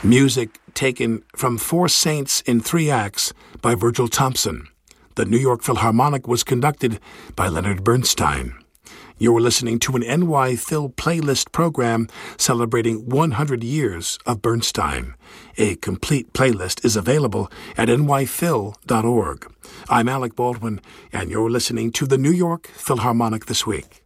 Music taken from Four Saints in Three Acts by Virgil Thompson. The New York Philharmonic was conducted by Leonard Bernstein. You're listening to an NY Phil playlist program celebrating 100 years of Bernstein. A complete playlist is available at nyphil.org. I'm Alec Baldwin, and you're listening to the New York Philharmonic This Week.